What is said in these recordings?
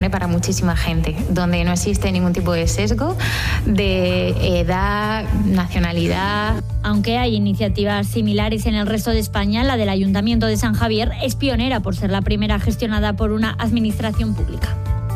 accesible para muchísima gente, donde no existe ningún tipo de sesgo de edad, nacionalidad. Aunque hay iniciativas similares en el resto de España, la del Ayuntamiento de San Javier es pionera por ser la primera gestionada por una administración pública.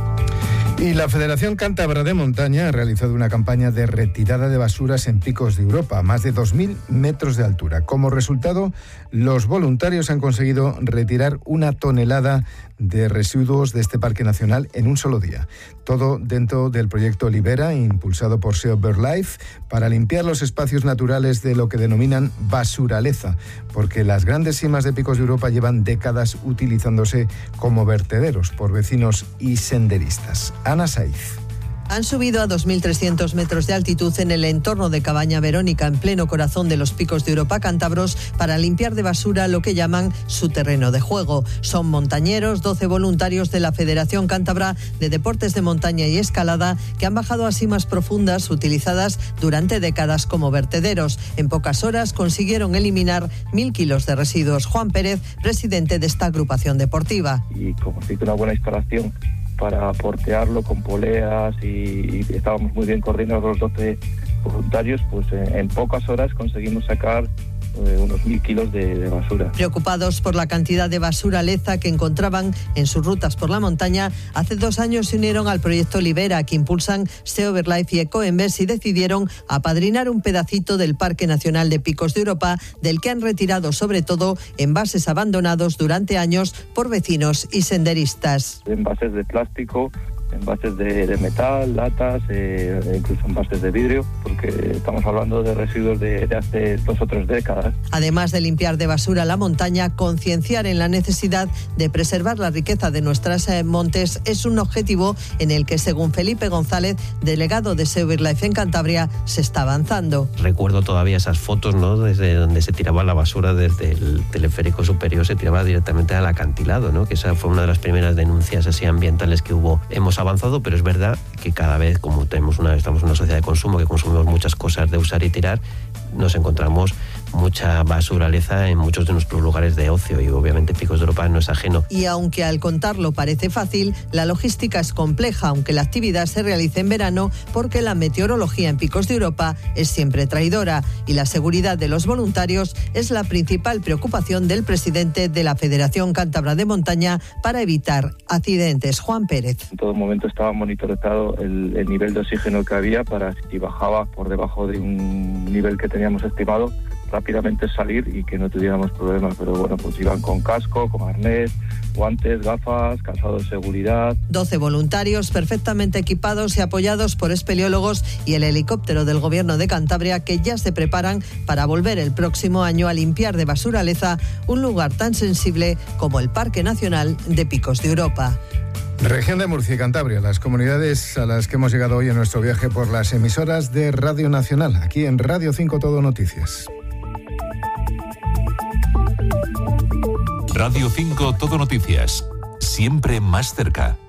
Y la Federación Cántabra de Montaña ha realizado una campaña de retirada de basuras en picos de Europa, a más de 2.000 metros de altura. Como resultado, los voluntarios han conseguido retirar 1 tonelada de residuos de este parque nacional en un solo día. Todo dentro del proyecto Libera, impulsado por Save Birdlife, para limpiar los espacios naturales de lo que denominan basuraleza, porque las grandes simas de picos de Europa llevan décadas utilizándose como vertederos por vecinos y senderistas. Ana Saiz. Han subido a 2.300 metros de altitud en el entorno de Cabaña Verónica, en pleno corazón de los picos de Europa cántabros, para limpiar de basura lo que llaman su terreno de juego. Son montañeros, 12 voluntarios de la Federación Cántabra de Deportes de Montaña y Escalada, que han bajado a simas profundas utilizadas durante décadas como vertederos. En pocas horas consiguieron eliminar 1.000 kilos de residuos. Juan Pérez, presidente de esta agrupación deportiva. Y como se hizo una buena instalación para portearlo con poleas y estábamos muy bien coordinados los 12 voluntarios, pues en pocas horas conseguimos sacar unos 1.000 kilos de basura. Preocupados por la cantidad de basuraleza que encontraban en sus rutas por la montaña, hace 2 años se unieron al proyecto Libera, que impulsan Save Birdlife y Ecoembes, y decidieron apadrinar un pedacito del Parque Nacional de Picos de Europa, del que han retirado sobre todo envases abandonados durante años por vecinos y senderistas. Envases de plástico, envases de metal, latas, incluso envases de vidrio, porque estamos hablando de residuos de hace 2 o 3 décadas. Además de limpiar de basura la montaña, concienciar en la necesidad de preservar la riqueza de nuestros montes es un objetivo en el que, según Felipe González, delegado de Save Birdlife en Cantabria, se está avanzando. Recuerdo todavía esas fotos, ¿no?, desde donde se tiraba la basura desde el teleférico superior, se tiraba directamente al acantilado, ¿no?, que esa fue una de las primeras denuncias así ambientales que hubo. Hemos avanzado, pero es verdad que cada vez, como estamos en una sociedad de consumo, que consumimos muchas cosas de usar y tirar, nos encontramos mucha basuraleza en muchos de nuestros lugares de ocio, y obviamente Picos de Europa no es ajeno. Y aunque al contarlo parece fácil, la logística es compleja, aunque la actividad se realice en verano, porque la meteorología en Picos de Europa es siempre traidora, y la seguridad de los voluntarios es la principal preocupación del presidente de la Federación Cántabra de Montaña para evitar accidentes. Juan Pérez. En todo momento estaba monitorizado el nivel de oxígeno que había, para si bajaba por debajo de un nivel que teníamos estimado, rápidamente salir y que no tuviéramos problemas. Pero bueno, pues iban con casco, con arnés, guantes, gafas, calzado de seguridad. 12 voluntarios perfectamente equipados y apoyados por espeleólogos y el helicóptero del Gobierno de Cantabria, que ya se preparan para volver el próximo año a limpiar de basuraleza un lugar tan sensible como el Parque Nacional de Picos de Europa. Región de Murcia y Cantabria, las comunidades a las que hemos llegado hoy en nuestro viaje por las emisoras de Radio Nacional, aquí en Radio 5 Todo Noticias. Radio 5 Todo Noticias, siempre más cerca.